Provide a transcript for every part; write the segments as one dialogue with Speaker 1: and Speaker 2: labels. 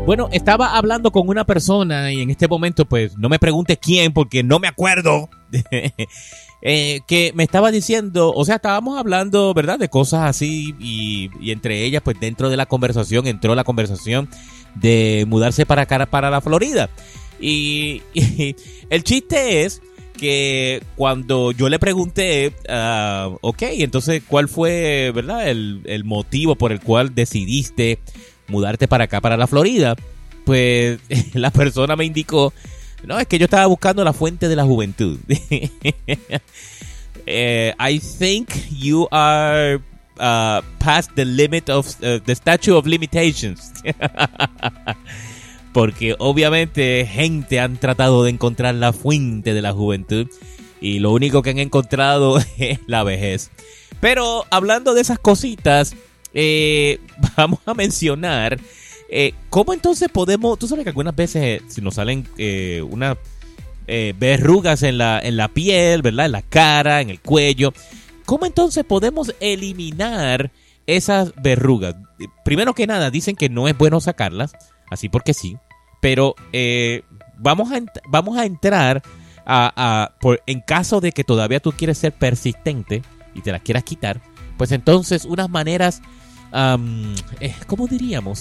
Speaker 1: Bueno, estaba hablando con una persona y en este momento, pues, no me preguntes quién porque no me acuerdo, que me estaba diciendo, o sea, estábamos hablando, ¿verdad?, de cosas así y entre ellas, pues, dentro de la conversación, entró la conversación de mudarse para acá, para la Florida. Y el chiste es que cuando yo le pregunté, ok, entonces, ¿cuál fue, verdad, el motivo por el cual decidiste mudarte para acá, para la Florida? Pues la persona me indicó, no, es que yo estaba buscando la fuente de la juventud. I think you are past the limit of the statute of limitations. Porque obviamente gente han tratado de encontrar la fuente de la juventud y lo único que han encontrado es la vejez. Pero hablando de esas cositas, vamos a mencionar cómo entonces podemos, tú sabes que algunas veces si nos salen unas verrugas en la piel, ¿verdad? En la cara, en el cuello. ¿Cómo entonces podemos eliminar esas verrugas? Primero que nada, dicen que no es bueno sacarlas, así porque sí. Pero vamos a entrar en caso de que todavía tú quieres ser persistente y te las quieras quitar, pues entonces unas maneras, ¿cómo diríamos?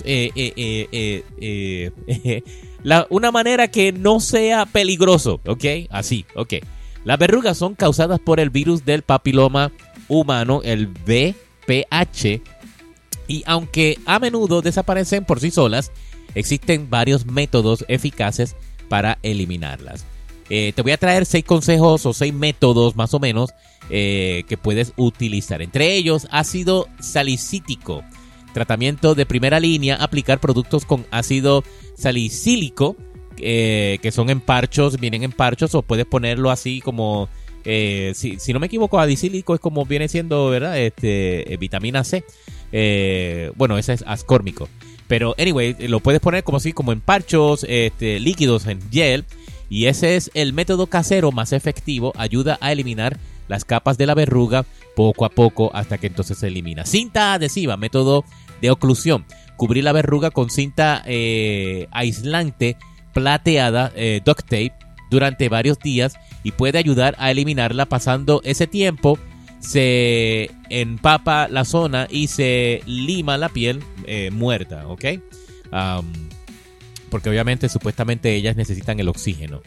Speaker 1: Una manera que no sea peligroso, ¿ok? Así, ok. Las verrugas son causadas por el virus del papiloma humano, el VPH, y aunque a menudo desaparecen por sí solas, existen varios métodos eficaces para eliminarlas. Te voy a traer 6 consejos o 6 métodos más o menos que puedes utilizar. Entre ellos, ácido salicílico, tratamiento de primera línea, aplicar productos con ácido salicílico, que son en parchos, vienen en parchos, o puedes ponerlo así como, si no me equivoco, adicílico es como viene siendo, ¿verdad? Vitamina C. Bueno, ese es ascórbico. Pero, anyway, lo puedes poner como así, como en parchos, líquidos, en gel. Y ese es el método casero más efectivo. Ayuda a eliminar las capas de la verruga poco a poco hasta que entonces se elimina. Cinta adhesiva, método de oclusión. Cubrir la verruga con cinta aislante plateada, duct tape, durante varios días y puede ayudar a eliminarla. Pasando ese tiempo, se empapa la zona y se lima la piel muerta, ¿ok? Porque obviamente, supuestamente, ellas necesitan el oxígeno.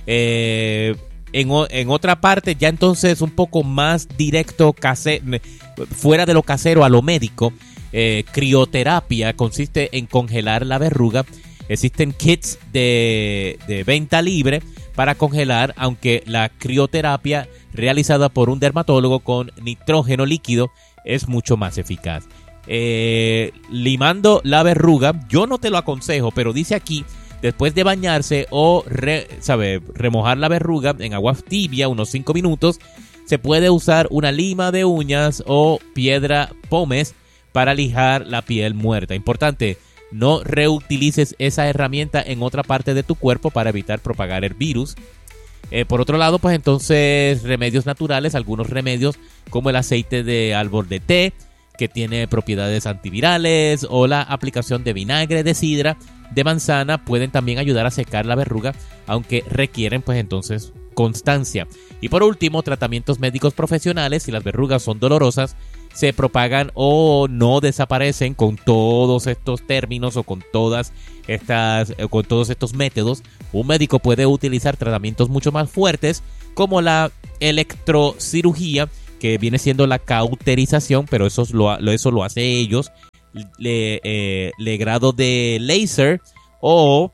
Speaker 1: En otra parte, ya entonces un poco más directo, fuera de lo casero a lo médico, crioterapia consiste en congelar la verruga. Existen kits de venta libre para congelar, aunque la crioterapia realizada por un dermatólogo con nitrógeno líquido es mucho más eficaz. Limando la verruga, yo no te lo aconsejo, pero dice aquí, después de bañarse o remojar la verruga en agua tibia unos 5 minutos, se puede usar una lima de uñas o piedra pómez para lijar la piel muerta. Importante, no reutilices esa herramienta en otra parte de tu cuerpo para evitar propagar el virus. Por otro lado, pues entonces remedios naturales, algunos remedios como el aceite de árbol de té, que tiene propiedades antivirales, o la aplicación de vinagre de sidra de manzana pueden también ayudar a secar la verruga, aunque requieren pues entonces constancia. Y por último, tratamientos médicos profesionales. Si las verrugas son dolorosas, se propagan o no desaparecen con todos estos términos o con todos estos métodos, un médico puede utilizar tratamientos mucho más fuertes como la electrocirugía, que viene siendo la cauterización, pero eso lo hace ellos, legrado de láser o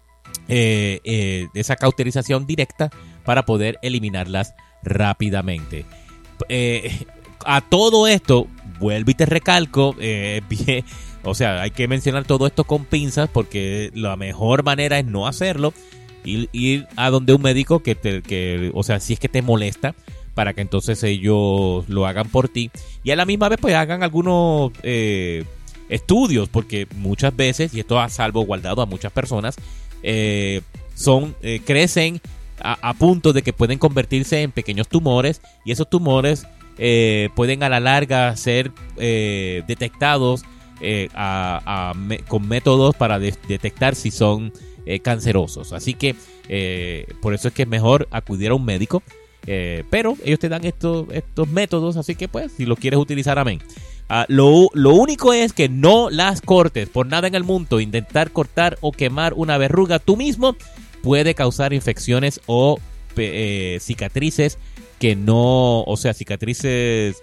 Speaker 1: esa cauterización directa para poder eliminarlas rápidamente. A todo esto, vuelvo y te recalco, o sea, hay que mencionar todo esto con pinzas, porque la mejor manera es no hacerlo, ir a donde un médico o sea, si es que te molesta, para que entonces ellos lo hagan por ti y a la misma vez pues hagan algunos estudios, porque muchas veces, y esto ha salvaguardado a muchas personas, crecen a punto de que pueden convertirse en pequeños tumores, y esos tumores pueden a la larga ser detectados con métodos para detectar si son cancerosos. Así que por eso es que es mejor acudir a un médico. Pero ellos te dan estos métodos, así que pues si lo quieres utilizar, amén. Lo único es que no las cortes por nada en el mundo. Intentar cortar o quemar una verruga tú mismo puede causar infecciones o cicatrices que no, o sea, cicatrices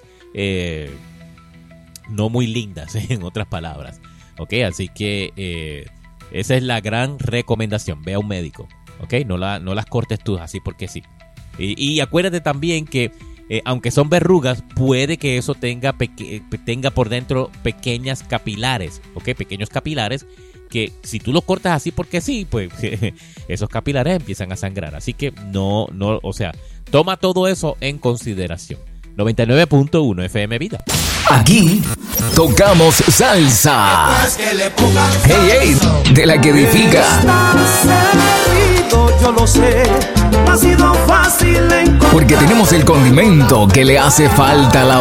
Speaker 1: no muy lindas, en otras palabras. Ok, así que esa es la gran recomendación. Ve a un médico, ok, no las cortes tú así porque sí. Y acuérdate también que aunque son verrugas, puede que eso tenga por dentro pequeñas capilares, ¿ok? Pequeños capilares que si tú los cortas así porque sí, pues esos capilares empiezan a sangrar. Así que no, o sea, toma todo eso en consideración. 99.1 FM Vida.
Speaker 2: Aquí tocamos salsa. Hey, de la que edifica.
Speaker 3: Yo lo sé, no ha sido fácil encontrar.
Speaker 2: Porque tenemos el condimento que le hace falta a la